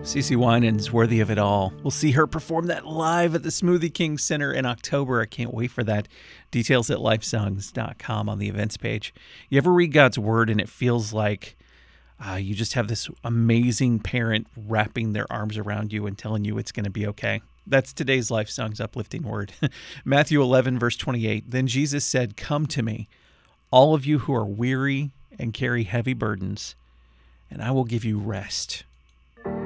CeCe Winans, worthy of it all. We'll see her perform that live at the Smoothie King Center in October. I can't wait for that. Details at lifesongs.com on the events page. You ever read God's Word and it feels like you just have this amazing parent wrapping their arms around you and telling you it's going to be okay? That's today's Life Songs uplifting word. Matthew 11, verse 28. Then Jesus said, "Come to me, all of you who are weary and carry heavy burdens, and I will give you rest."